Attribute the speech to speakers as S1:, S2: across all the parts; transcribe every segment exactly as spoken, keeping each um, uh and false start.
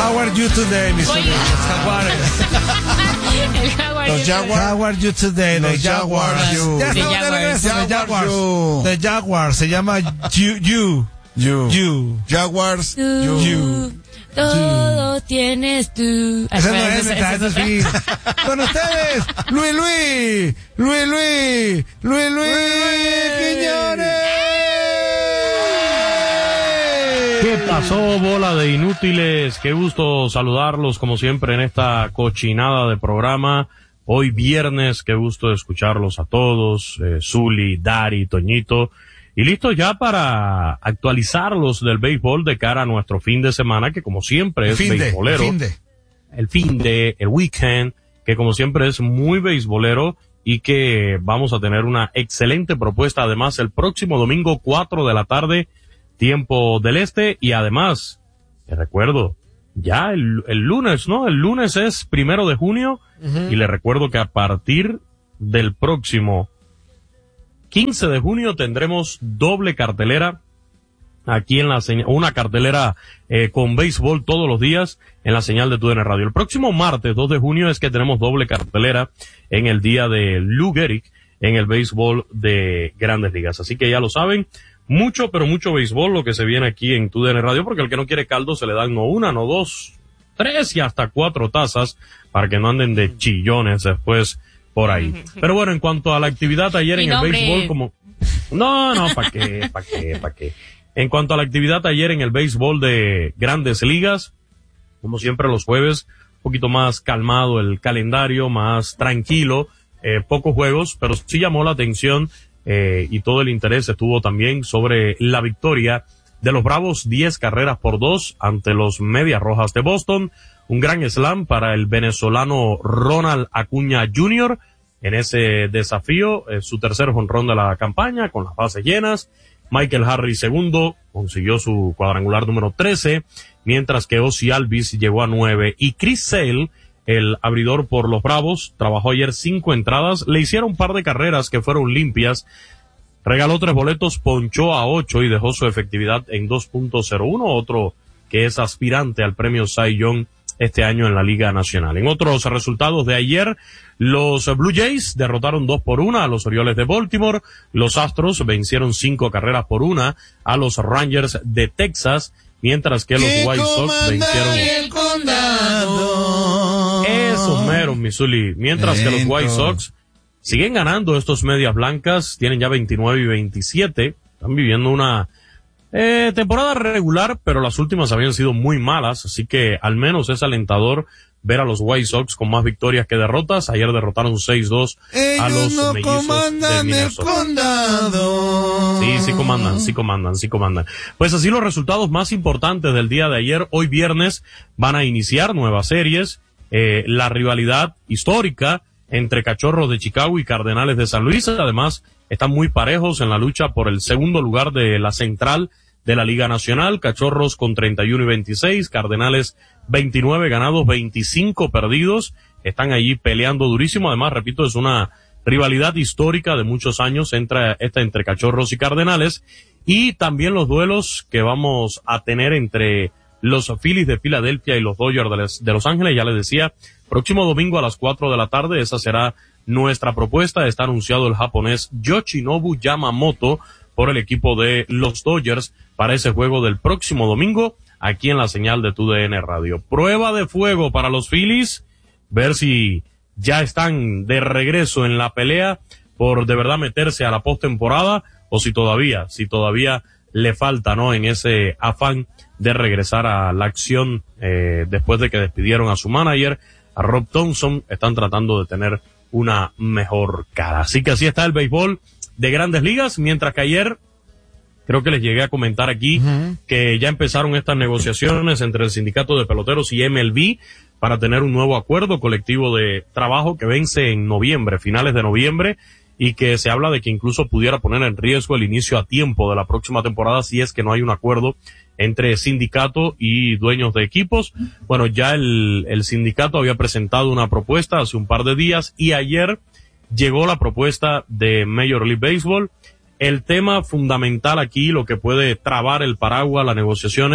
S1: How are you today, Missouri? Los Jaguares.
S2: El Jaguar.
S3: Los Jaguars.
S1: How are you today?
S3: Los
S1: The
S3: Jaguars.
S1: Jaguars. Ya
S2: The
S1: estamos de
S2: Jaguars.
S1: regreso. The Jaguars.
S3: You.
S1: The Jaguars. Se llama You. You.
S3: You.
S1: You.
S3: Jaguars.
S2: Tú,
S1: You.
S2: todo tienes tú.
S1: Ese no
S2: Espera,
S1: es,
S2: esa-
S1: ese
S2: esa
S1: es
S2: otra.
S1: fin. Con ustedes, Luis Luis, Luis Luis, Luis Luis Quiñones.
S4: ¿Qué pasó, bola de inútiles? Qué gusto saludarlos como siempre en esta cochinada de programa. Hoy viernes, qué gusto escucharlos a todos, eh, Zuli, Dari, Toñito. Y listo ya para actualizarlos del béisbol de cara a nuestro fin de semana, que como siempre es
S1: Fin de,
S4: beisbolero.
S1: fin de.
S4: El fin de, el weekend, que como siempre es muy beisbolero y que vamos a tener una excelente propuesta. Además, el próximo domingo, cuatro de la tarde, tiempo del este. Y además, te recuerdo, ya el, el lunes, ¿no? El lunes es primero de junio. Uh-huh. Y le recuerdo que a partir del próximo quince de junio tendremos doble cartelera aquí en la señal, una cartelera eh, con béisbol todos los días en la señal de T U D N Radio. El próximo martes, dos de junio, es que tenemos doble cartelera en el día de Lou Gehrig en el béisbol de Grandes Ligas. Así que ya lo saben, mucho, pero mucho béisbol lo que se viene aquí en T U D N Radio, porque el que no quiere caldo se le dan no una, no dos, tres y hasta cuatro tazas para que no anden de chillones después por ahí. Pero bueno, en cuanto a la actividad ayer en el béisbol, como... No, no, ¿para qué? ¿Para qué? ¿Para qué? En cuanto a la actividad ayer en el béisbol de Grandes Ligas, como siempre los jueves, un poquito más calmado el calendario, más tranquilo, eh, pocos juegos, pero sí llamó la atención eh, y todo el interés estuvo también sobre la victoria de los Bravos, diez carreras por dos ante los Medias Rojas de Boston. Un gran slam para el venezolano Ronald Acuña junior en ese desafío, eh, su tercer jonrón de la campaña con las bases llenas. Michael Harris segundo, consiguió su cuadrangular número trece, mientras que Ozzie Albies llegó a nueve. Y Chris Sale, el abridor por los Bravos, trabajó ayer cinco entradas, le hicieron un par de carreras que fueron limpias, regaló tres boletos, ponchó a ocho y dejó su efectividad en dos punto cero uno, otro que es aspirante al premio Cy Young este año en la Liga Nacional. En otros resultados de ayer, los Blue Jays derrotaron dos por una a los Orioles de Baltimore, los Astros vencieron cinco carreras por una a los Rangers de Texas, mientras que los White Sox vencieron...
S3: El condado.
S4: Esos meros, Missouri. Mientras que los White Sox siguen ganando estos Medias Blancas, tienen ya veintinueve y veintisiete, están viviendo una... Eh, temporada regular, pero las últimas habían sido muy malas, así que al menos es alentador ver a los White Sox con más victorias que derrotas. Ayer derrotaron seis dos a los
S3: no
S4: Mellizos de Minnesota.
S3: El condado.
S4: Sí, sí comandan, sí comandan, sí comandan. Pues así los resultados más importantes del día de ayer. Hoy viernes van a iniciar nuevas series, eh, la rivalidad histórica entre Cachorros de Chicago y Cardenales de San Luis. Además, están muy parejos en la lucha por el segundo lugar de la central de la Liga Nacional. Cachorros con treinta y uno y veintiséis, Cardenales veintinueve ganados, veinticinco perdidos. Están allí peleando durísimo. Además, repito, es una rivalidad histórica de muchos años entre, esta entre Cachorros y Cardenales. Y también los duelos que vamos a tener entre los Phillies de Filadelfia y los Dodgers de, les, de Los Ángeles. Ya les decía, próximo domingo a las cuatro de la tarde, esa será nuestra propuesta. Está anunciado el japonés Yoshinobu Yamamoto por el equipo de los Dodgers para ese juego del próximo domingo aquí en la señal de T U D N Radio. Prueba de fuego para los Phillies, ver si ya están de regreso en la pelea por de verdad meterse a la postemporada o si todavía, si todavía le falta, ¿no? En ese afán de regresar a la acción eh, después de que despidieron a su manager, a Rob Thompson, están tratando de tener una mejor cara. Así que así está el béisbol de Grandes Ligas, mientras que ayer creo que les llegué a comentar aquí uh-huh. que ya empezaron estas negociaciones entre el sindicato de peloteros y M L B para tener un nuevo acuerdo colectivo de trabajo que vence en noviembre, finales de noviembre, y que se habla de que incluso pudiera poner en riesgo el inicio a tiempo de la próxima temporada si es que no hay un acuerdo entre sindicato y dueños de equipos. Bueno, ya el, el sindicato había presentado una propuesta hace un par de días y ayer llegó la propuesta de Major League Baseball. El tema fundamental aquí, lo que puede trabar el paraguas, las negociaciones,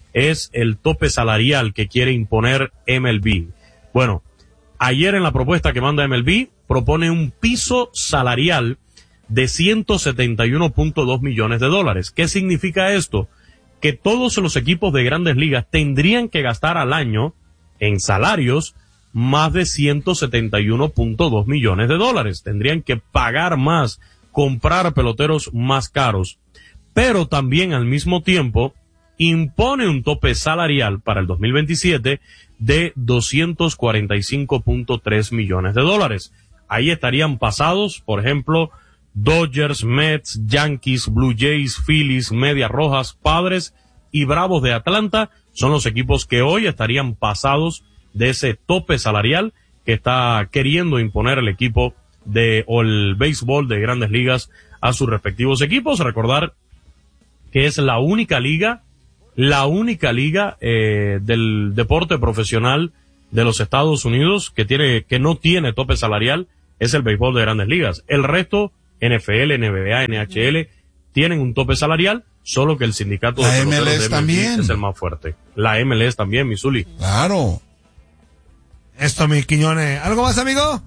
S4: es el tope salarial que quiere imponer M L B. Bueno, ayer en la propuesta que manda M L B propone un piso salarial de ciento setenta y uno punto dos millones de dólares. ¿Qué significa esto? Que todos los equipos de Grandes Ligas tendrían que gastar al año en salarios más de ciento setenta y uno punto dos millones de dólares. Tendrían que pagar más, comprar peloteros más caros. Pero también al mismo tiempo impone un tope salarial para el dos mil veintisiete de doscientos cuarenta y cinco punto tres millones de dólares. Ahí estarían pasados, por ejemplo, Dodgers, Mets, Yankees, Blue Jays, Phillies, Medias Rojas, Padres y Bravos de Atlanta. Son los equipos que hoy estarían pasados de ese tope salarial que está queriendo imponer el equipo de, o el béisbol de Grandes Ligas a sus respectivos equipos. Recordar que es la única liga, la única liga eh, del deporte profesional de los Estados Unidos que tiene, que no tiene tope salarial, es el béisbol de Grandes Ligas. El resto, N F L, N B A, N H L, tienen un tope salarial, solo que el sindicato de peloteros de M L B también es el más fuerte. La M L S también, Missouri.
S1: Claro. Esto, mi Quiñones. ¿Algo más, amigo?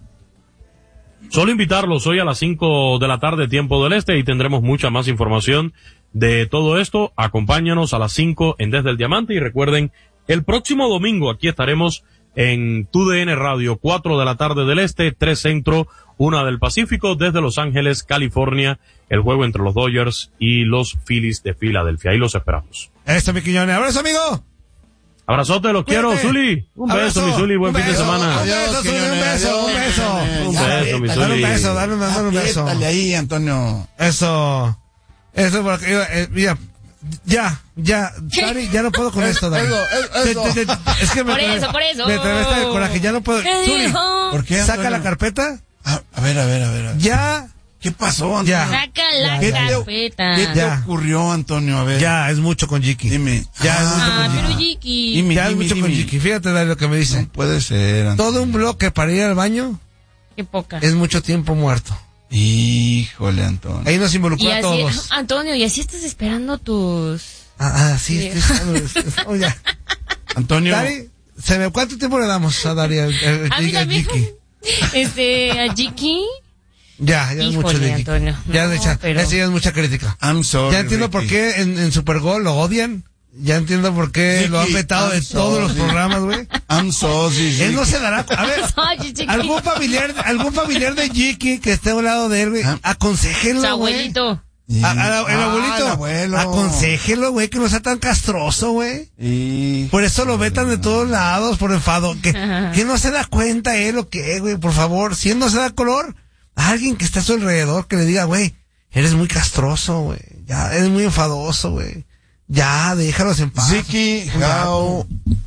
S4: Solo invitarlos hoy a las cinco de la tarde, tiempo del este, y tendremos mucha más información de todo esto. Acompáñanos a las cinco en Desde el Diamante, y recuerden, el próximo domingo aquí estaremos en Tu D N Radio, cuatro de la tarde del este, tres centro, una del Pacífico, desde Los Ángeles, California, el juego entre los Dodgers y los Phillies de Filadelfia. Ahí los esperamos.
S1: Esto, mi Quiñones. ¡Abrazo, amigo!
S4: Abrazote, los quiero, Zuli. Un
S1: Abrazo,
S4: beso, mi Zuli, buen
S1: un
S4: fin de
S1: beso,
S4: semana.
S1: Un beso, Zuli, un beso, un beso.
S4: Un beso, mi
S1: Dale un
S4: Zuli.
S1: beso, dale un, dale un beso.
S3: Dale ahí, Antonio.
S1: Eso. Eso, porque yo, eh, mira, ya, ya, Dari, ya no puedo con esto, Dari.
S3: Eso, eso.
S1: Te- te- te- Es que me
S2: Por
S1: trae-
S2: eso, por eso.
S1: Me trae esta de coraje, ya no puedo.
S2: ¿Qué
S1: Zuli,
S2: dijo?
S3: ¿Por qué,
S1: saca
S3: Antonio?
S1: la carpeta,
S3: A, a ver, a ver, a ver. a ver.
S1: ya,
S3: ¿Qué pasó, Antonio?
S1: Ya.
S2: Saca la
S3: ¿Qué te-
S2: carpeta.
S3: ¿Qué te
S1: Ya.
S3: ocurrió, Antonio? A ver.
S1: ya, es mucho con Jiki.
S3: Dime.
S1: Ya, es mucho
S2: Ah,
S1: con
S2: pero
S1: Jiki.
S2: Jiki.
S3: Dime,
S1: Ya es
S3: dime,
S1: mucho con
S3: dime.
S1: Jiki. Fíjate, Dari, lo que me dice.
S3: No puede ser, Antonio.
S1: Todo un bloque para ir al baño
S2: Qué poca.
S1: es mucho tiempo muerto.
S3: Híjole, Antonio.
S1: Ahí nos involucró
S2: Y
S1: a
S2: así,
S1: todos.
S2: Antonio, y así estás esperando tus...
S1: Ah, ah, sí,
S2: Sí.
S1: estoy- estamos ya.
S3: Antonio.
S1: Dari, se me, ¿cuánto tiempo le damos a Dari? El, el,
S2: A mí
S1: el
S2: también.
S1: Jiki?
S2: Este, a Jiki.
S1: Ya, ya es mucho
S2: Híjole,
S1: de Jiki.
S2: Antonio.
S1: Ya
S2: No,
S1: de echar,
S2: pero-
S1: esa ya es mucha crítica.
S3: I'm sorry.
S1: Ya entiendo por
S3: Ricky.
S1: qué en, en Supergol lo odian. Ya entiendo por qué
S3: Jiki,
S1: lo han vetado de
S3: I'm
S1: todos los
S3: sorry.
S1: programas, güey.
S3: I'm sorry.
S1: Él no se dará. A ver,
S2: Ay, Jiki.
S1: algún familiar, algún familiar de Jiki que esté al lado de él, güey,
S3: Ah.
S1: aconsejelo,
S2: Su
S1: güey.
S2: abuelito.
S3: Sí.
S1: A- a la- el
S3: Ah,
S1: abuelito,
S3: el abuelo.
S1: aconsejelo, güey, que no sea tan castroso, güey.
S3: Y...
S1: Por eso lo vetan de todos lados, por enfado. Que,
S2: Ajá.
S1: que no se da cuenta él o qué, güey, por favor. Si él no se da color, alguien que está a su alrededor que le diga, güey, eres muy castroso, güey. Ya, eres muy enfadoso, güey. Ya, déjalos en paz.
S3: Ziki, how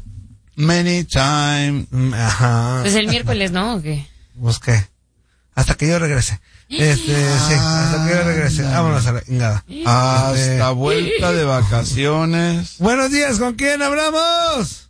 S3: many times?
S1: Mm, Ajá.
S2: Pues el miércoles, ¿no? ¿O qué?
S1: Pues qué. Hasta que yo regrese. Este, sí, hasta que yo regrese. Vámonos a la chingada.
S3: Hasta vuelta de vacaciones.
S1: Buenos días, ¿con quién hablamos?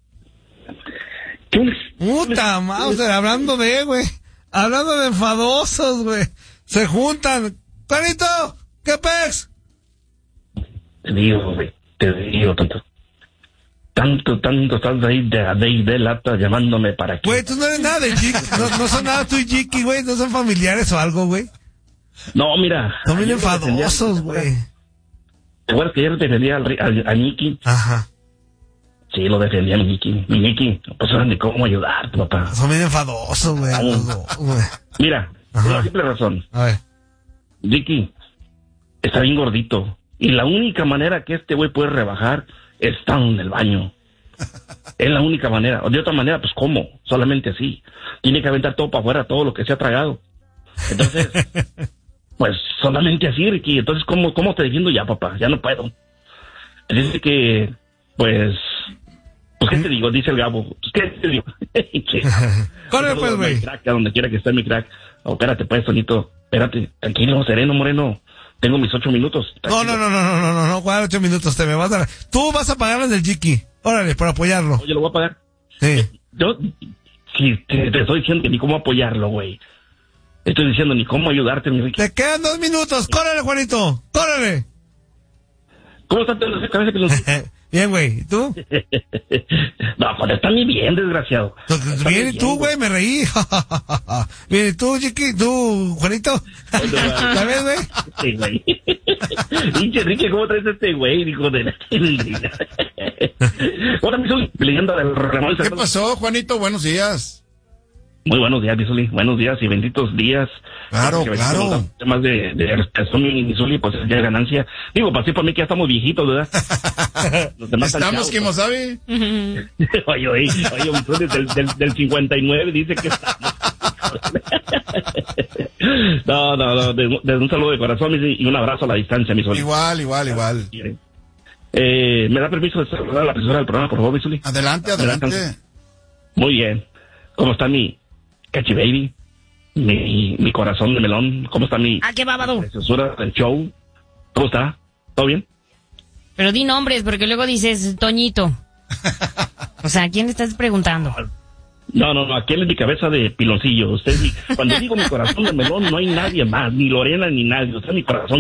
S1: Puta Mauser, hablando de, güey. Hablando de enfadosos, güey. Se juntan. ¡Carito! ¿Qué pex?
S5: Te digo, güey, te digo tanto. Tanto, tanto estás ahí de, de, de lata llamándome para que...
S1: Güey, tú no eres nada de Jiki. No, no son nada tú y Jiki, güey. No son familiares o algo, güey.
S5: No, mira.
S1: Son bien
S5: ayer lo defendía-
S1: enfadosos, güey.
S5: ¿Te acuerdas que ayer defendía al, al, a Nicky?
S1: Ajá.
S5: Sí, lo defendía a mi Nicky. Mi Nicky, pues ahora ni cómo ayudarte, papá.
S1: Son bien enfadosos, güey. los dos, güey.
S5: Mira, por
S1: Ajá.
S5: una simple razón.
S1: A ver.
S5: Nicky está bien gordito. Y la única manera que este güey puede rebajar es estando en el baño. Es la única manera. De otra manera, pues ¿cómo? Solamente así. Tiene que aventar todo para afuera, todo lo que se ha tragado. Entonces, pues solamente así, Ricky. Entonces, ¿cómo, cómo te defiendo ya, papá? Ya no puedo. Dice que, pues, pues, ¿qué te digo? Dice el Gabo. Pues, ¿qué te digo?
S1: Corre, pues, güey.
S5: Mi crack, a donde quiera que esté mi crack. Oh, espérate, pues, Tonito. Espérate. Tranquilo, sereno, moreno. Tengo mis ocho minutos.
S1: No, no, no, no, no, no, no, no, ¿cuál ocho minutos? Te me vas a dar. Tú vas a pagarles del Jiki. Órale, por apoyarlo.
S5: Oye, lo voy a pagar.
S1: Sí.
S5: Yo, si te, te estoy diciendo que ni cómo apoyarlo, güey. Te estoy diciendo ni cómo ayudarte, mi Ricky.
S1: Te quedan dos minutos. Córrele, Juanito. Córrele.
S5: ¿Cómo está la cabeza que los...
S1: Bien, güey. ¿Y tú?
S5: No, pues está ni bien, desgraciado.
S1: Pues, bien, ¿y tú, güey? Me reí. Bien, ¿y tú, Chiqui? ¿Tú, Juanito? ¿Sabes, güey?
S5: Sí, güey. Pinche Enrique, ¿cómo traes a este güey? Dijo de la... Ahora me estoy leyendo del Ramón.
S3: ¿Qué pasó, Juanito? Buenos días.
S5: Muy buenos días, Misuli. Buenos días y benditos días.
S3: Claro,
S5: Que
S3: claro.
S5: Temas de, de respiración, Misuli, pues ya es ganancia. Digo, pasé por mí que ya estamos viejitos, ¿verdad? Los demás están
S3: Estamos,
S5: chavos,
S3: Kimosabi.
S5: Oye, oye, oye, un Misuli del, del, del cincuenta y nueve dice que estamos. No, no, no, de, de un saludo de corazón y un abrazo a la distancia, Misuli.
S3: Igual, igual, igual.
S5: Eh, ¿Me da permiso de saludar a la persona del programa, por favor, Misuli?
S3: Adelante, adelante.
S5: Muy bien. ¿Cómo está mi Cachi Baby? Mi, mi corazón de melón. ¿Cómo está mi...
S2: Ah, qué bábado.
S5: Preciosura del show? ¿Cómo está? ¿Todo bien?
S2: Pero di nombres, porque luego dices Toñito. O sea, ¿a quién le estás preguntando?
S5: No, no, no, aquí es mi cabeza de piloncillo. Usted, mi, cuando digo mi corazón de melón, no hay nadie más, ni Lorena ni nadie. Usted es mi corazón